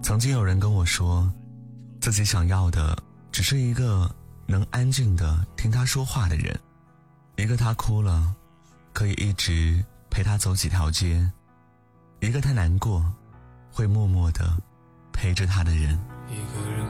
曾经有人跟我说，自己想要的只是一个能安静地听他说话的人，一个他哭了可以一直陪他走几条街，一个他难过会默默地陪着他的人。 一个人